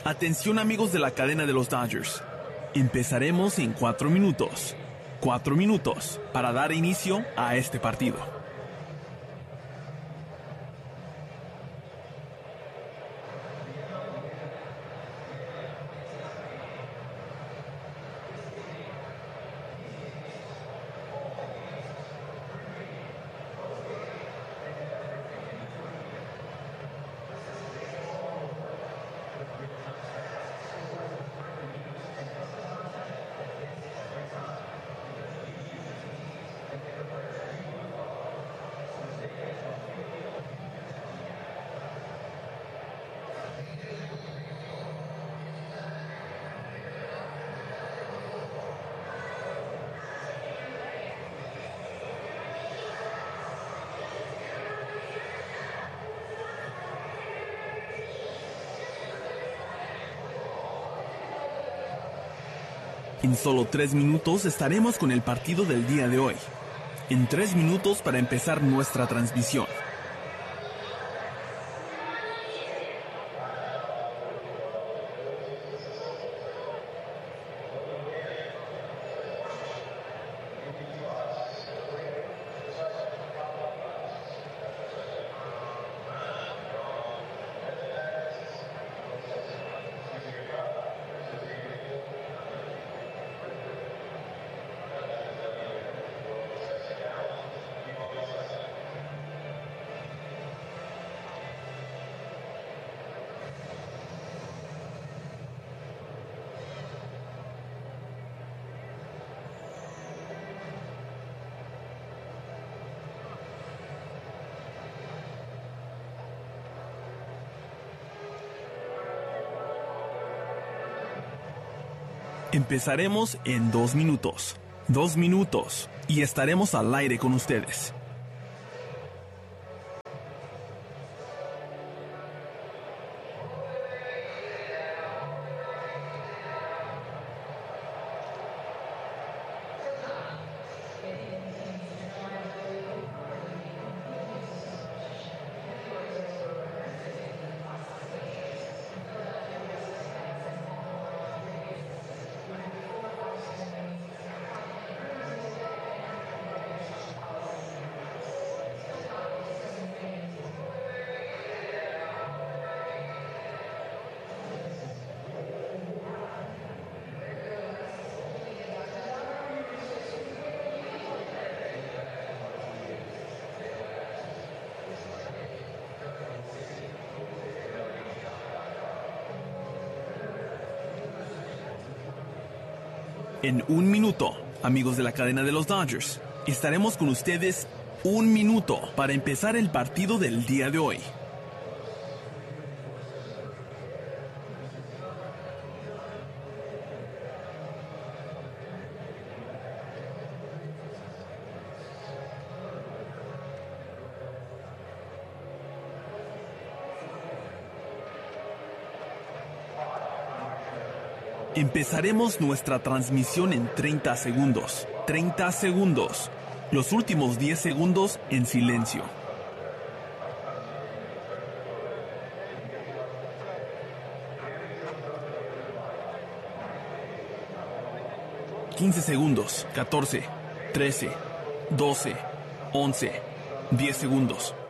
Atención amigos de la cadena de los Dodgers. Empezaremos en 4 minutos. 4 minutos para dar inicio a este partido. En solo 3 minutos estaremos con el partido del día de hoy. En 3 minutos para empezar nuestra transmisión. Empezaremos en 2 minutos. 2 minutos. Y estaremos al aire con ustedes. En 1 minuto, amigos de la cadena de los Dodgers, estaremos con ustedes 1 minuto para empezar el partido del día de hoy. Empezaremos nuestra transmisión en 30 segundos. 30 segundos. Los últimos 10 segundos en silencio. ...15 segundos... ...14... ...13... ...12... ...11... ...10 segundos...